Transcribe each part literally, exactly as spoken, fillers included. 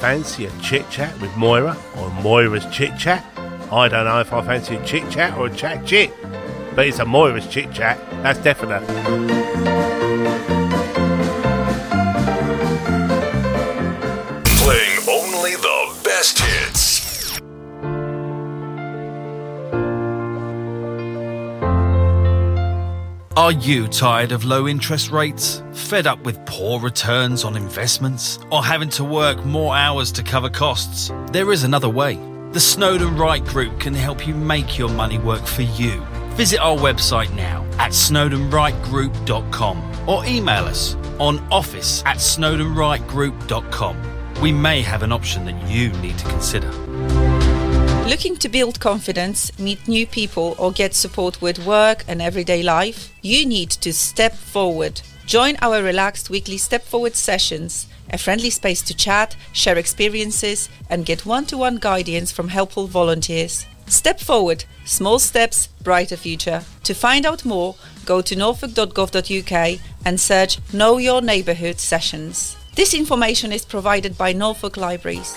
fancy a chit-chat with Moira, or Moira's chit-chat? I don't know if I fancy a chit-chat or a chat-chit, but it's a Moira's chit-chat, that's definite. Playing only the best hits. Are you tired of low interest rates? Fed up with poor returns on investments? Or having to work more hours to cover costs? There is another way. The Snowden Wright Group can help you make your money work for you. Visit our website now at snowden wright group dot com or email us on office at snowden wright group dot com. We may have an option that you need to consider. Looking to build confidence, meet new people, or get support with work and everyday life? You need to step forward. Join our relaxed weekly Step Forward sessions, a friendly space to chat, share experiences, and get one-to-one guidance from helpful volunteers. Step Forward, small steps, brighter future. To find out more, go to norfolk dot gov dot U K and search Know Your Neighbourhood sessions. This information is provided by Norfolk Libraries.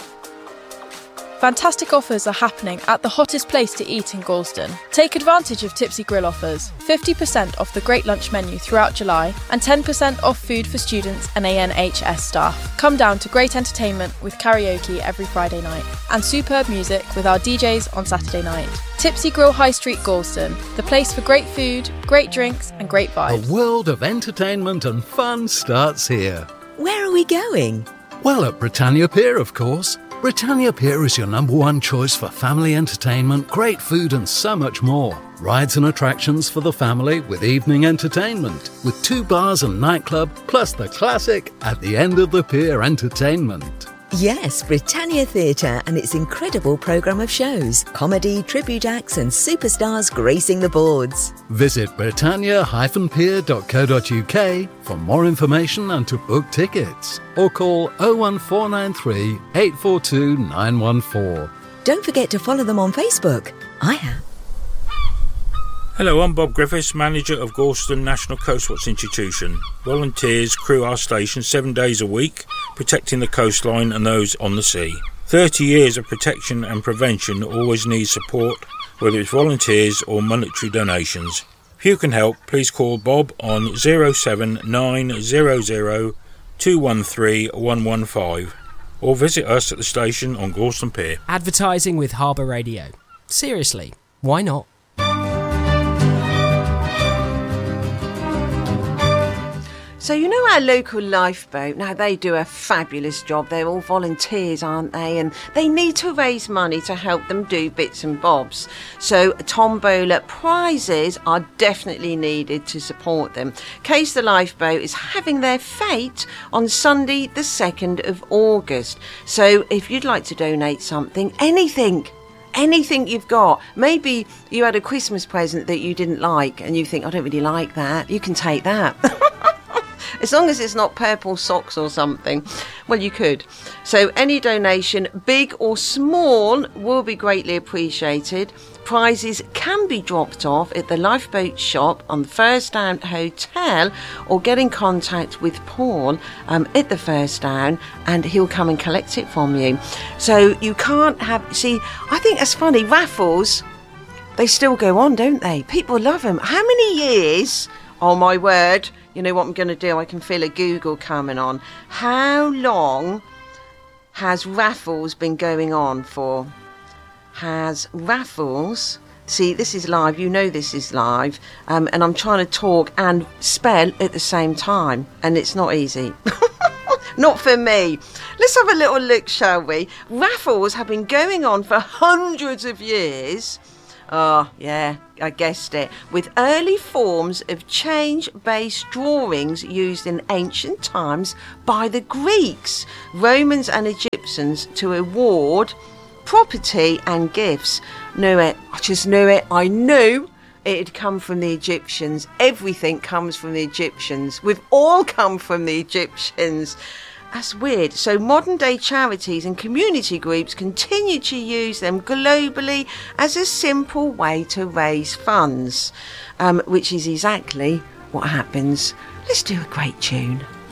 Fantastic offers are happening at the hottest place to eat in Galston. Take advantage of Tipsy Grill offers. fifty percent off the Great Lunch menu throughout July and ten percent off food for students and A N H S staff. Come down to great entertainment with karaoke every Friday night and superb music with our D Js on Saturday night. Tipsy Grill High Street Galston, the place for great food, great drinks and great vibes. The world of entertainment and fun starts here. Where are we going? Well, at Britannia Pier, of course. Britannia Pier is your number one choice for family entertainment, great food and so much more. Rides and attractions for the family with evening entertainment, with two bars and nightclub, plus the classic At the End of the Pier entertainment. Yes, Britannia Theatre and its incredible programme of shows, comedy, tribute acts and superstars gracing the boards. Visit britannia dash pier dot co dot U K for more information and to book tickets. Or call oh one four nine three, eight four two, nine one four. Don't forget to follow them on Facebook. I have. Hello, I'm Bob Griffiths, manager of Galston National Coastwatch Institution. Volunteers crew our station seven days a week, protecting the coastline and those on the sea. thirty years of protection and prevention always needs support, whether it's volunteers or monetary donations. If you can help, please call Bob on oh seven nine hundred, two one three, one one five or visit us at the station on Galston Pier. Advertising with Harbour Radio. Seriously, why not? So you know our local lifeboat, now they do a fabulous job. They're all volunteers, aren't they? And they need to raise money to help them do bits and bobs. So tombola prizes are definitely needed to support them. Case the Lifeboat is having their fete on Sunday the second of August. So if you'd like to donate something, anything, anything you've got. Maybe you had a Christmas present that you didn't like and you think, I don't really like that. You can take that. As long as it's not purple socks or something. Well, you could. So any donation, big or small, will be greatly appreciated. Prizes can be dropped off at the Lifeboat shop on the First Down Hotel, or get in contact with Paul um, at the First Down and he'll come and collect it from you. So you can't have... See, I think that's funny. Raffles, they still go on, don't they? People love them. How many years... Oh, my word. You know what I'm going to do? I can feel a Google coming on. How long has Raffles been going on for? Has Raffles... See, this is live. You know this is live. Um, and I'm trying to talk and spell at the same time. And it's not easy. Not for me. Let's have a little look, shall we? Raffles have been going on for hundreds of years... Oh, yeah, I guessed it. With early forms of change-based drawings used in ancient times by the Greeks, Romans and Egyptians to award property and gifts. Knew it. I just knew it. I knew it had come from the Egyptians. Everything comes from the Egyptians. We've all come from the Egyptians. That's weird. So modern day charities and community groups continue to use them globally as a simple way to raise funds, um, which is exactly what happens. Let's do a great tune.